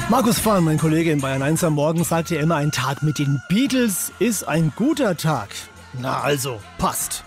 Markus Fahren, mein Kollege in Bayern 1 am Morgen, sagt ja immer, ein Tag mit den Beatles ist ein guter Tag. Na also, passt.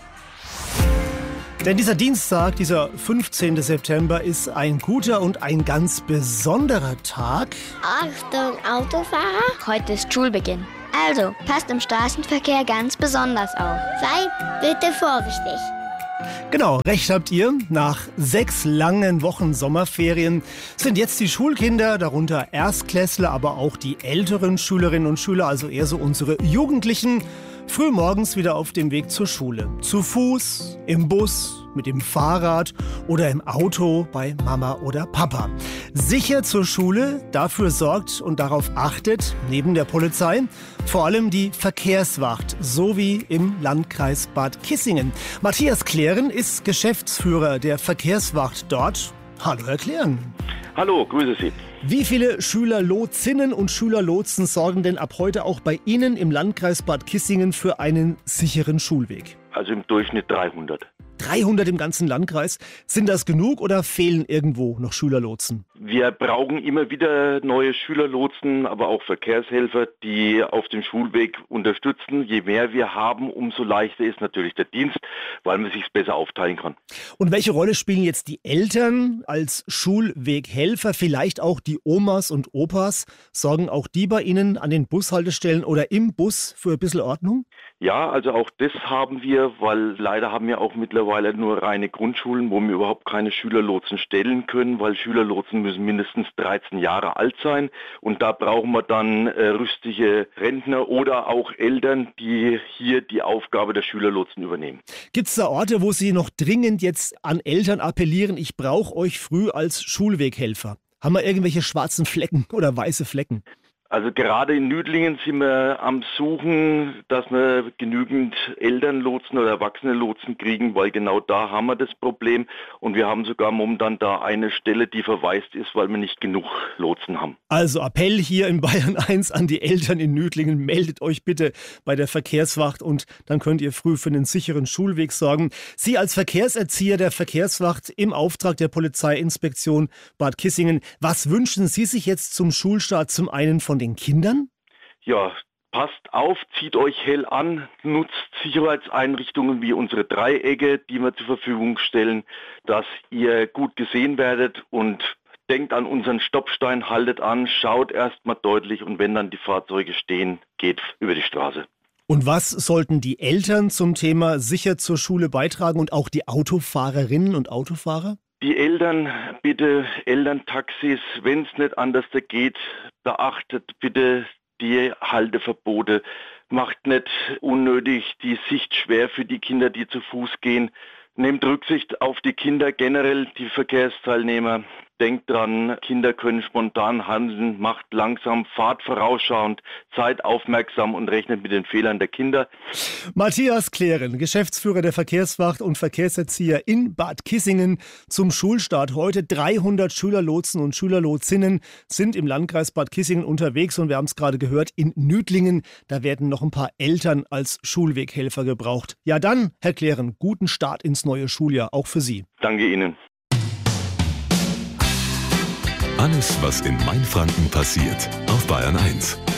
Denn dieser Dienstag, dieser 15. September, ist ein guter und ein ganz besonderer Tag. Achtung, Autofahrer. Heute ist Schulbeginn. Also, passt im Straßenverkehr ganz besonders auf. Seid bitte vorsichtig. Genau, recht habt ihr. Nach 6 langen Wochen Sommerferien sind jetzt die Schulkinder, darunter Erstklässler, aber auch die älteren Schülerinnen und Schüler, also eher so unsere Jugendlichen, früh morgens wieder auf dem Weg zur Schule. Zu Fuß, im Bus, mit dem Fahrrad oder im Auto bei Mama oder Papa. Sicher zur Schule, dafür sorgt und darauf achtet, neben der Polizei, vor allem die Verkehrswacht, so wie im Landkreis Bad Kissingen. Matthias Klären ist Geschäftsführer der Verkehrswacht dort. Hallo, Herr Klären. Hallo, grüße Sie. Wie viele Schülerlotsinnen und Schülerlotsen sorgen denn ab heute auch bei Ihnen im Landkreis Bad Kissingen für einen sicheren Schulweg? Also im Durchschnitt 300. 300 im ganzen Landkreis. Sind das genug oder fehlen irgendwo noch Schülerlotsen? Wir brauchen immer wieder neue Schülerlotsen, aber auch Verkehrshelfer, die auf dem Schulweg unterstützen. Je mehr wir haben, umso leichter ist natürlich der Dienst, weil man sich besser aufteilen kann. Und welche Rolle spielen jetzt die Eltern als Schulweghelfer, vielleicht auch die Omas und Opas? Sorgen auch die bei Ihnen an den Bushaltestellen oder im Bus für ein bisschen Ordnung? Ja, also auch das haben wir, weil leider haben wir auch mittlerweile nur reine Grundschulen, wo wir überhaupt keine Schülerlotsen stellen können, weil Schülerlotsen müssen mindestens 13 Jahre alt sein und da brauchen wir dann rüstige Rentner oder auch Eltern, die hier die Aufgabe der Schülerlotsen übernehmen. Gibt es da Orte, wo Sie noch dringend jetzt an Eltern appellieren, ich brauche euch früh als Schulweghelfer? Haben wir irgendwelche schwarzen Flecken oder weiße Flecken? Also gerade in Nüdlingen sind wir am Suchen, dass wir genügend Elternlotsen oder Erwachsene-Lotsen kriegen, weil genau da haben wir das Problem. Und wir haben sogar momentan da eine Stelle, die verwaist ist, weil wir nicht genug Lotsen haben. Also Appell hier in Bayern 1 an die Eltern in Nüdlingen, meldet euch bitte bei der Verkehrswacht und dann könnt ihr früh für einen sicheren Schulweg sorgen. Sie als Verkehrserzieher der Verkehrswacht im Auftrag der Polizeiinspektion Bad Kissingen, was wünschen Sie sich jetzt zum Schulstart zum einen von den Kindern? Ja, passt auf, zieht euch hell an, nutzt Sicherheitseinrichtungen wie unsere Dreiecke, die wir zur Verfügung stellen, dass ihr gut gesehen werdet und denkt an unseren Stoppstein, haltet an, schaut erstmal deutlich und wenn dann die Fahrzeuge stehen, geht über die Straße. Und was sollten die Eltern zum Thema sicher zur Schule beitragen und auch die Autofahrerinnen und Autofahrer? Die Eltern, bitte Elterntaxis, wenn es nicht anders geht, beachtet bitte die Halteverbote. Macht nicht unnötig die Sicht schwer für die Kinder, die zu Fuß gehen. Nehmt Rücksicht auf die Kinder, generell die Verkehrsteilnehmer. Denkt dran, Kinder können spontan handeln, macht langsam, fahrt vorausschauend, seid aufmerksam und rechnet mit den Fehlern der Kinder. Matthias Klären, Geschäftsführer der Verkehrswacht und Verkehrserzieher in Bad Kissingen. Zum Schulstart heute 300 Schülerlotsen und Schülerlotsinnen sind im Landkreis Bad Kissingen unterwegs und wir haben es gerade gehört, in Nüdlingen, da werden noch ein paar Eltern als Schulweghelfer gebraucht. Ja dann, Herr Klären, guten Start ins neue Schuljahr, auch für Sie. Danke Ihnen. Alles, was in Mainfranken passiert, auf Bayern 1.